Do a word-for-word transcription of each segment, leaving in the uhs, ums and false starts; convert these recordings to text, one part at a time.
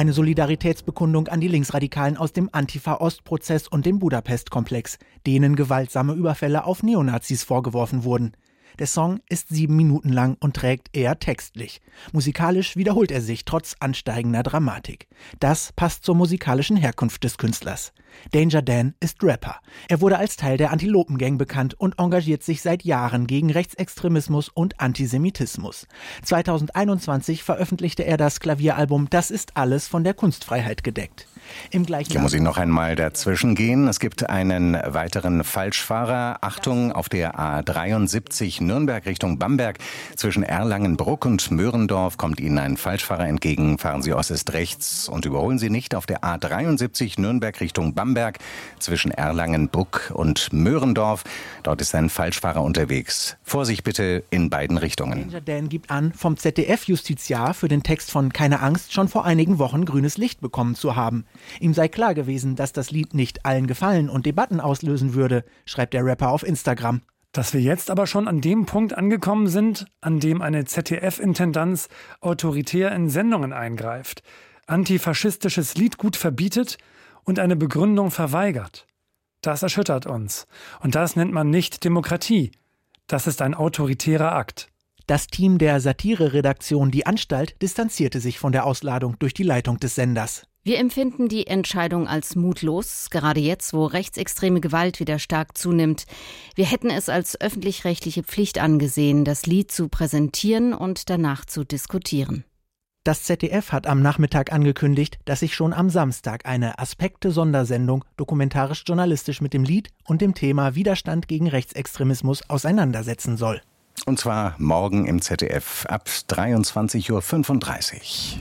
Eine Solidaritätsbekundung an die Linksradikalen aus dem Antifa-Ost-Prozess und dem Budapest-Komplex, denen gewaltsame Überfälle auf Neonazis vorgeworfen wurden. Der Song ist sieben Minuten lang und trägt eher textlich. Musikalisch wiederholt er sich trotz ansteigender Dramatik. Das passt zur musikalischen Herkunft des Künstlers. Danger Dan ist Rapper. Er wurde als Teil der Antilopen-Gang bekannt und engagiert sich seit Jahren gegen Rechtsextremismus und Antisemitismus. zweitausendeinundzwanzig veröffentlichte er das Klavieralbum Das ist alles von der Kunstfreiheit gedeckt. Im gleichen Hier muss ich noch einmal dazwischen gehen. Es gibt einen weiteren Falschfahrer. Achtung, auf der A dreiundsiebzig Nürnberg Richtung Bamberg. Zwischen Erlangen-Bruck und Möhrendorf kommt Ihnen ein Falschfahrer entgegen. Fahren Sie Ost rechts und überholen Sie nicht auf der A dreiundsiebzig Nürnberg Richtung Bamberg. Zwischen Erlangen-Bruck und Möhrendorf. Dort ist ein Falschfahrer unterwegs. Vorsicht bitte in beiden Richtungen. Danger Dan gibt an, vom Z D F-Justiziar für den Text von Keine Angst schon vor einigen Wochen grünes Licht bekommen zu haben. Ihm sei klar gewesen, dass das Lied nicht allen gefallen und Debatten auslösen würde, schreibt der Rapper auf Instagram. Dass wir jetzt aber schon an dem Punkt angekommen sind, an dem eine Z D F-Intendanz autoritär in Sendungen eingreift, antifaschistisches Liedgut verbietet und eine Begründung verweigert. Das erschüttert uns. Und das nennt man nicht Demokratie. Das ist ein autoritärer Akt. Das Team der Satire-Redaktion Die Anstalt distanzierte sich von der Ausladung durch die Leitung des Senders. Wir empfinden die Entscheidung als mutlos, gerade jetzt, wo rechtsextreme Gewalt wieder stark zunimmt. Wir hätten es als öffentlich-rechtliche Pflicht angesehen, das Lied zu präsentieren und danach zu diskutieren. Das Z D F hat am Nachmittag angekündigt, dass sich schon am Samstag eine Aspekte-Sondersendung dokumentarisch-journalistisch mit dem Lied und dem Thema Widerstand gegen Rechtsextremismus auseinandersetzen soll. Und zwar morgen im Z D F ab dreiundzwanzig Uhr fünfunddreißig.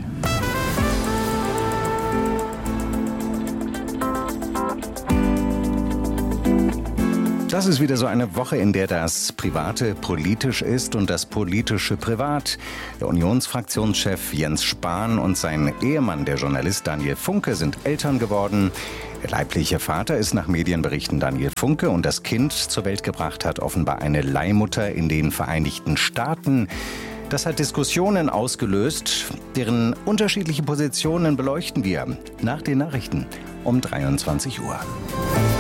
Das ist wieder so eine Woche, in der das Private politisch ist und das Politische privat. Der Unionsfraktionschef Jens Spahn und sein Ehemann, der Journalist Daniel Funke, sind Eltern geworden. Der leibliche Vater ist nach Medienberichten Daniel Funke und das Kind zur Welt gebracht hat offenbar eine Leihmutter in den Vereinigten Staaten. Das hat Diskussionen ausgelöst, deren unterschiedliche Positionen beleuchten wir nach den Nachrichten um dreiundzwanzig Uhr.